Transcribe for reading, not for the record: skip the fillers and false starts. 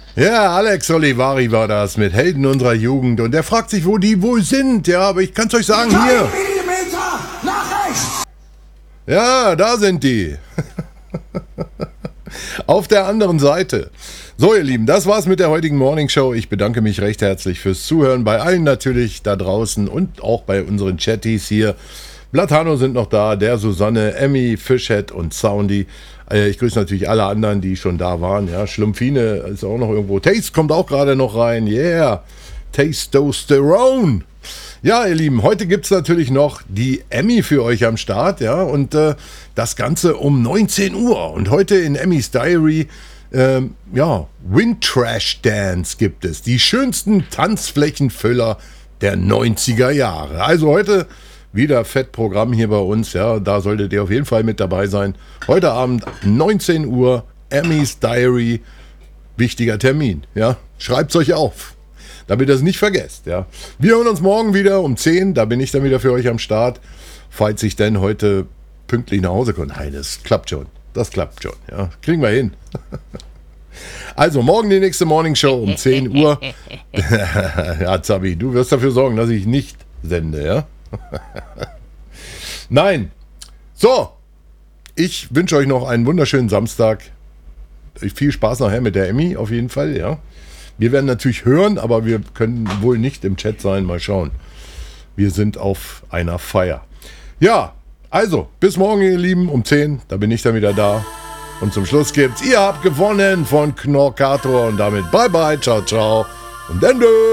Ja, Alex Olivari war das mit Helden unserer Jugend und der fragt sich, wo die wohl sind. Ja, aber ich kann's euch sagen, hier. Millimeter nach rechts. Ja, da sind die. Auf der anderen Seite. So, ihr Lieben, das war's mit der heutigen Morning Show. Ich bedanke mich recht herzlich fürs Zuhören. Bei allen natürlich da draußen und auch bei unseren Chatties hier. Blattano sind noch da, der Susanne, Emmy, Fishhead und Soundy. Ich grüße natürlich alle anderen, die schon da waren. Ja, Schlumpfine ist auch noch irgendwo. Taste kommt auch gerade noch rein. Yeah, Tastosterone. Ja, ihr Lieben, heute gibt es natürlich noch die Emmy für euch am Start. Ja, und das Ganze um 19 Uhr. Und heute in Emmys Diary, Wind Trash Dance gibt es. Die schönsten Tanzflächenfüller der 90er Jahre. Also heute wieder Fettprogramm hier bei uns, ja, da solltet ihr auf jeden Fall mit dabei sein. Heute Abend 19 Uhr, Emmys Diary, wichtiger Termin, ja. Schreibt's euch auf, damit ihr es nicht vergesst, ja. Wir hören uns morgen wieder um 10, da bin ich dann wieder für euch am Start, falls ich denn heute pünktlich nach Hause komme. Nein, das klappt schon, ja. Kriegen wir hin. Also, morgen die nächste Morning Show um 10 Uhr. Ja, Zabi, du wirst dafür sorgen, dass ich nicht sende, ja. Nein. So, ich wünsche euch noch einen wunderschönen Samstag. Viel Spaß nachher mit der Emmy, auf jeden Fall, ja. Wir werden natürlich hören, aber wir können wohl nicht im Chat sein. Mal schauen. Wir sind auf einer Feier. Ja, also, bis morgen, ihr Lieben, um 10. Da bin ich dann wieder da. Und zum Schluss gibt's, ihr habt gewonnen von Knorkator. Und damit bye bye, ciao, ciao und Ende.